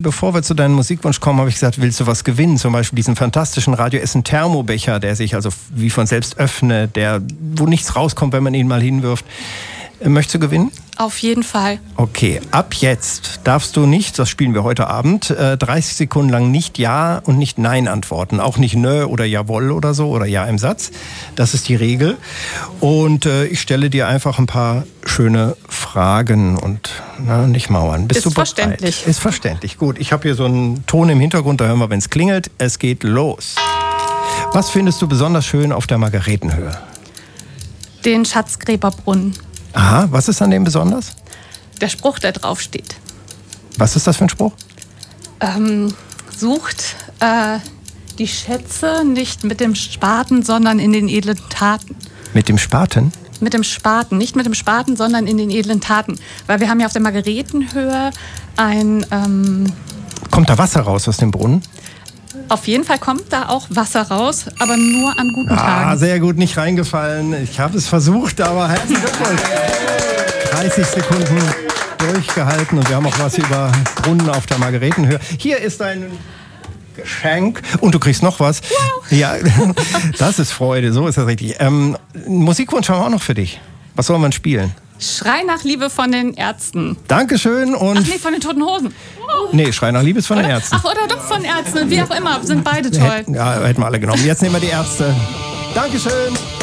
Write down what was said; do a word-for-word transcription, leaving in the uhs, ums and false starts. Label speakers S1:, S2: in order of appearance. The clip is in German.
S1: bevor wir zu deinem Musikwunsch kommen, habe ich gesagt, willst du was gewinnen? Zum Beispiel diesen fantastischen Radio Essen Thermobecher, der sich also wie von selbst öffnet, der, wo nichts rauskommt, wenn man ihn mal hinwirft. Möchtest du gewinnen?
S2: Auf jeden Fall.
S1: Okay, ab jetzt darfst du nicht, das spielen wir heute Abend, dreißig Sekunden lang nicht Ja und nicht Nein antworten. Auch nicht Nö oder Jawohl oder so oder Ja im Satz. Das ist die Regel. Und äh, ich stelle dir einfach ein paar schöne Fragen und na, nicht mauern. Bist
S2: ist
S1: du bereit?
S2: Verständlich.
S1: Ist verständlich. Gut, ich habe hier so einen Ton im Hintergrund, da hören wir, wenn es klingelt. Es geht los. Was findest du besonders schön auf der Margaretenhöhe?
S2: Den Schatzgräberbrunnen.
S1: Aha, was ist an dem besonders?
S2: Der Spruch, der drauf steht.
S1: Was ist das für ein Spruch?
S2: Ähm, sucht äh, die Schätze nicht mit dem Spaten, sondern in den edlen Taten.
S1: Mit dem Spaten?
S2: Mit dem Spaten, nicht mit dem Spaten, sondern in den edlen Taten. Weil wir haben ja auf der Margaretenhöhe ein... Ähm,
S1: Kommt da Wasser raus aus dem Brunnen?
S2: Auf jeden Fall kommt da auch Wasser raus, aber nur an guten
S1: ah,
S2: Tagen.
S1: Ah, sehr gut, nicht reingefallen. Ich habe es versucht, aber herzlichen Glückwunsch. dreißig Sekunden durchgehalten und wir haben auch was über Brunnen auf der Margaretenhöhe. Hier ist ein Geschenk und du kriegst noch was. Wow. Ja, das ist Freude, so ist das richtig. Ähm, Musikwunsch haben wir auch noch für dich. Was soll man spielen?
S2: Schrei nach Liebe von den Ärzten.
S1: Dankeschön und...
S2: Ach nee, von den Toten Hosen. Oh.
S1: Nee, Schrei nach Liebe ist von
S2: oder?
S1: den Ärzten.
S2: Ach, oder doch von Ärzten. Wie auch immer, sind beide toll.
S1: Ja, hätten wir alle genommen. Jetzt nehmen wir die Ärzte. Dankeschön.